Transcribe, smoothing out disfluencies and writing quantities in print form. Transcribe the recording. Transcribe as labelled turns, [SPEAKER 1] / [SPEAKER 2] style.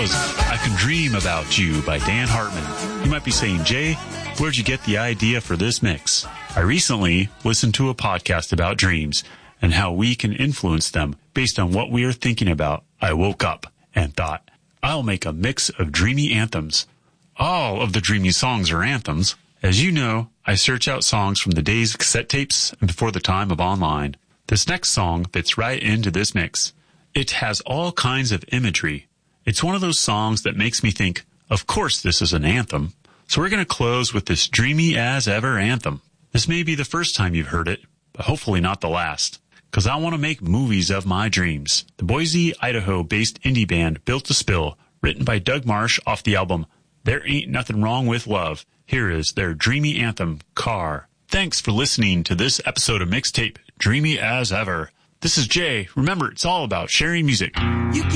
[SPEAKER 1] was I Can Dream About You by Dan Hartman. You might be saying, Jay, where'd you get the idea for this mix? I recently listened to a podcast about dreams and how we can influence them based on what we are thinking about. I woke up and thought, I'll make a mix of dreamy anthems. All of the dreamy songs are anthems. As you know, I search out songs from the days of cassette tapes and before the time of online. This next song fits right into this mix. It has all kinds of imagery. It's one of those songs that makes me think, of course this is an anthem. So we're going to close with this Dreamy As Ever anthem. This may be the first time you've heard it, but hopefully not the last. Because I want to make movies of my dreams. The Boise, Idaho-based indie band Built to Spill, written by Doug Marsh off the album There Ain't Nothing Wrong with Love. Here is their dreamy anthem, Car. Thanks for listening to this episode of Mixtape, Dreamy As Ever. This is Jay. Remember, it's all about sharing music.